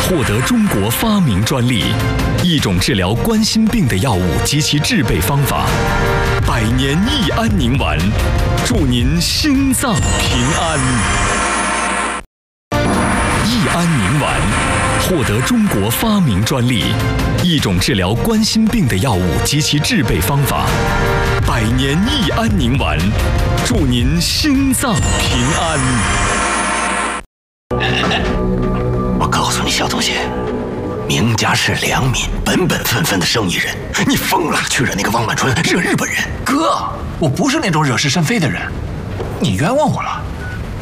获得中国发明专利，一种治疗冠心病的药物及其制备方法。百年益安宁丸，祝您心脏平安。益安宁丸获得中国发明专利，一种治疗冠心病的药物及其制备方法。百年益安宁丸，祝您心脏平安。 我告诉你，小东西，明家是良民，本本分分的生意人，你疯了，去惹那个汪满春，惹日本人。 哥，我不是那种惹是生非的人，你冤枉我了。